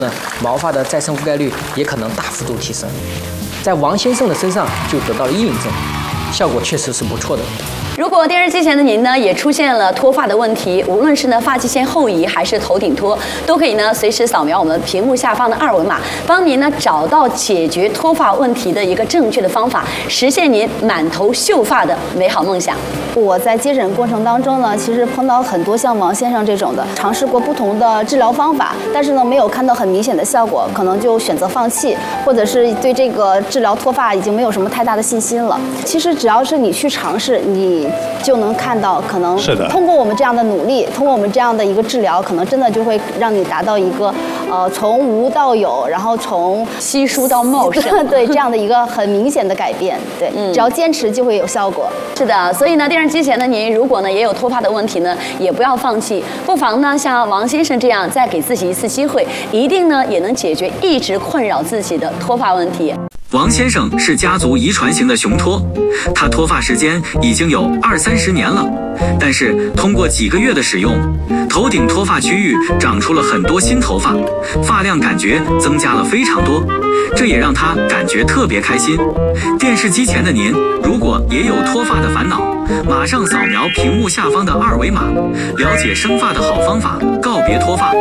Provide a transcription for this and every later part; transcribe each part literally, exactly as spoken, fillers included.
毛发的再生覆盖率也可能大幅度提升。在王先生的身上就得到了印证，效果确实是不错的。 如果电视机前的您呢也出现了脱发的问题，无论是呢发际线后移还是头顶脱，都可以呢随时扫描我们屏幕下方的二维码，帮您呢找到解决脱发问题的一个正确的方法，实现您满头秀发的美好梦想。 我在接诊过程当中呢，其实碰到很多像王先生这种的，尝试过不同的治疗方法，但是呢没有看到很明显的效果，可能就选择放弃，或者是对这个治疗脱发已经没有什么太大的信心了。其实只要是你去尝试，你 就能看到，可能是的。 通过我们这样的努力，通过我们这样的一个治疗，可能真的就会让你达到一个，呃，从无到有，然后从稀疏到茂盛， 对这样的一个很明显的改变。对，嗯、只要坚持就会有效果。 是的，所以呢，电视机前的您，如果呢也有脱发的问题呢，也不要放弃，不妨呢像王先生这样，再给自己一次机会，一定呢也能解决一直困扰自己的脱发问题。 王先生是家族遗传型的雄脱，他脱发时间已经有二三十年了，但是通过几个月的使用，头顶脱发区域长出了很多新头发，发量感觉增加了非常多，这也让他感觉特别开心。电视机前的您，如果也有脱发的烦恼，马上扫描屏幕下方的二维码，了解生发的好方法，告别脱发。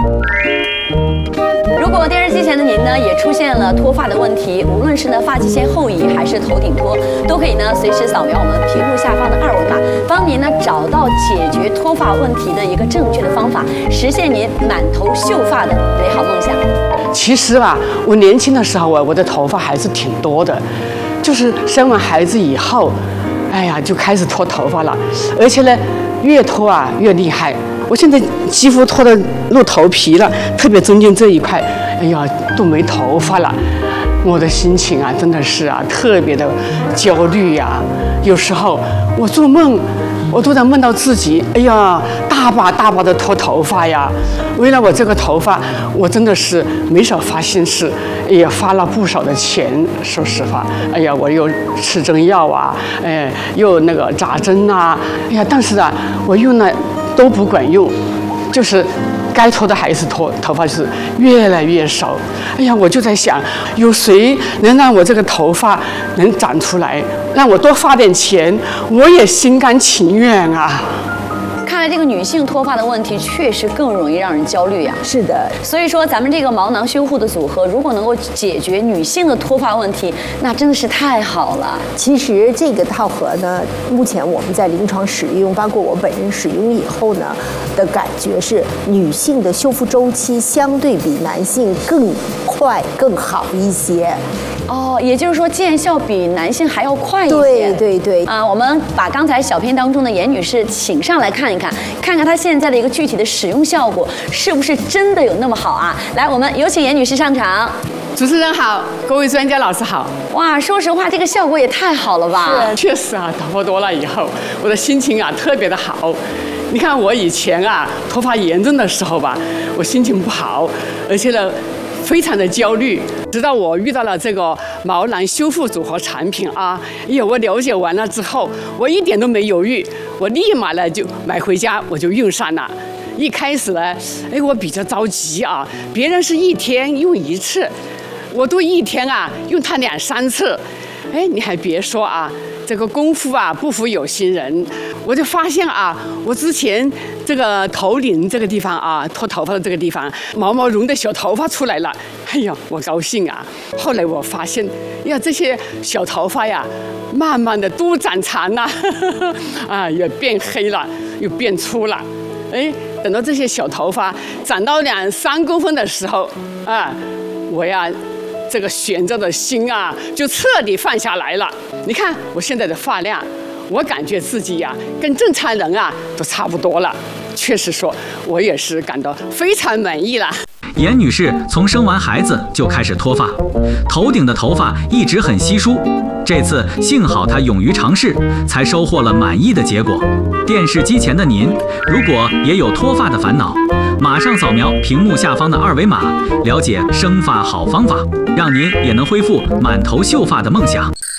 如果电视机前的您呢也出现了脱发的问题，无论是呢发际线后移还是头顶脱，都可以呢随时扫描我们屏幕下方的二维码，帮您呢找到解决脱发问题的一个正确的方法，实现您满头秀发的美好梦想。 其实啊，我年轻的时候啊，我的头发还是挺多的，就是生完孩子以后，哎呀就开始脱头发了，而且呢越脱啊越厉害。 我现在几乎脱得露头皮了，特别中间这一块，哎呀，都没头发了。我的心情啊，真的是啊，特别的焦虑呀、啊。有时候我做梦，我都在梦到自己，哎呀，大把大把的脱头发呀。为了我这个头发，我真的是没少花心思，也花了不少的钱。说实话，哎呀，我又吃针药啊，哎，又那个扎针啊，哎呀，但是啊，我用了。 都不管用，就是该脱的还是脱，头发就是越来越少。哎呀，我就在想，有谁能让我这个头发能长出来，让我多花点钱，我也心甘情愿啊。 看来这个女性脱发的问题确实更容易让人焦虑呀、啊。 是的， 所以说咱们这个毛囊修护的组合，如果能够解决女性的脱发问题，那真的是太好了。 其实这个套盒呢，目前我们在临床使用，包括我本人使用以后呢，的感觉是女性的修复周期相对比男性更快、更好一些。 哦，也就是说见效比男性还要快一些。 对对对。 啊、呃，我们把刚才小片当中的严女士请上来看一看，看看她现在的一个具体的使用效果是不是真的有那么好啊？来，我们有请严女士上场。 主持人好，各位专家老师好。 哇，说实话，这个效果也太好了吧？ 是，确实啊，头发多了以后，我的心情啊特别的好。你看我以前啊脱发严重的时候吧，我心情不好，而且呢。 非常的焦虑，直到我遇到了这个毛囊修复组合产品啊，哎呀，我了解完了之后，我一点都没犹豫，我立马呢就买回家，我就用上了。一开始呢，哎，我比较着急啊，别人是一天用一次，我都一天啊用它两三次。哎，你还别说啊，这个功夫啊不负有心人，我就发现啊，我之前这个头顶这个地方啊，脱头发的这个地方，毛毛绒的小头发出来了，哎呀，我高兴啊！后来我发现，呀，这些小头发呀，慢慢的都长长了，啊，也变黑了，又变粗了，哎，等到这些小头发长到两三公分的时候，啊，我呀。 这个悬着的心啊，就彻底放下来了。你看我现在的发量，我感觉自己呀、啊，跟正常人啊都差不多了。确实说，我也是感到非常满意了。 严女士从生完孩子就开始脱发，头顶的头发一直很稀疏。这次幸好她勇于尝试，才收获了满意的结果。电视机前的您，如果也有脱发的烦恼，马上扫描屏幕下方的二维码，了解生发好方法，让您也能恢复满头秀发的梦想。